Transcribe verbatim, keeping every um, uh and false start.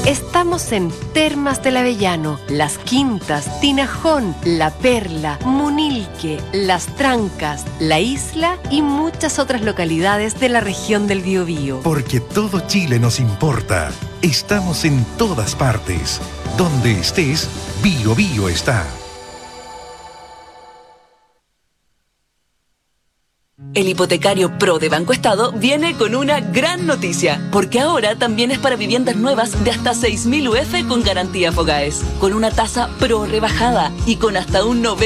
Estamos en Termas del Avellano, Las Quintas, Tinajón, La Perla, Munilque, Las Trancas, La Isla y muchas otras localidades de la región del Biobío. Porque todo Chile nos importa. Estamos en todas partes. Donde estés, Biobío está. El hipotecario Pro de Banco Estado viene con una gran noticia, porque ahora también es para viviendas nuevas de hasta seis mil U F con garantía Fogaes, con una tasa Pro rebajada y con hasta un noventa